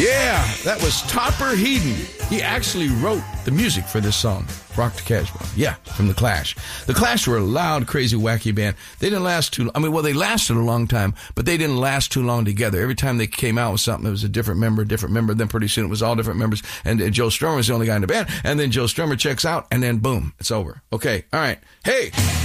Yeah, that was Topper Headon. He actually wrote the music for this song, Rock the Casbah. Yeah, from The Clash. The Clash were a loud, crazy, wacky band. They didn't last too long. I mean, well, they lasted a long time, but they didn't last too long together. Every time they came out with something, it was a different member. Then pretty soon it was all different members. And Joe Strummer was the only guy in the band. And then Joe Strummer checks out, and then boom, it's over. Okay, all right. Hey!